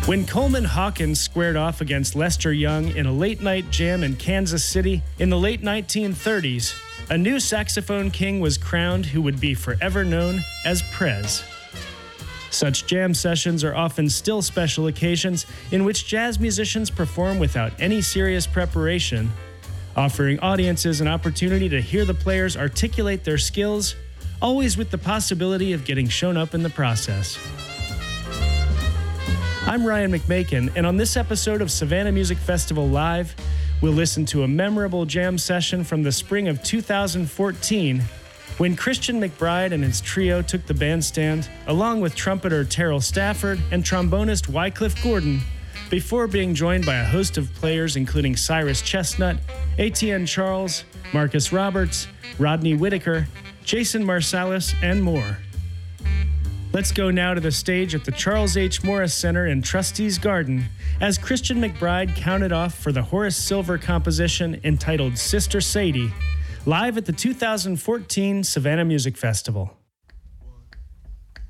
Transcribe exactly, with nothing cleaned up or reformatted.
When Coleman Hawkins squared off against Lester Young in a late-night jam in Kansas City in the late nineteen thirties, a new saxophone king was crowned who would be forever known as Prez. Such jam sessions are often still special occasions in which jazz musicians perform without any serious preparation, offering audiences an opportunity to hear the players articulate their skills, always with the possibility of getting shown up in the process. I'm Ryan McMakin, and on this episode of Savannah Music Festival Live, we'll listen to a memorable jam session from the spring of two thousand fourteen, when Christian McBride and his trio took the bandstand, along with trumpeter Terrell Stafford and trombonist Wycliffe Gordon, before being joined by a host of players including Cyrus Chestnut, A T N Charles, Marcus Roberts, Rodney Whitaker, Jason Marsalis, and more. Let's go now to the stage at the Charles H. Morris Center in Trustees Garden as Christian McBride counted off for the Horace Silver composition entitled Sister Sadie, live at the two thousand fourteen Savannah Music Festival.